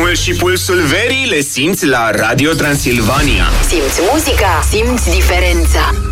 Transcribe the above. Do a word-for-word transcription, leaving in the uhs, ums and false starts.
Ritmul și pulsul verii le simți la Radio Transilvania. Simți muzica, simți diferența.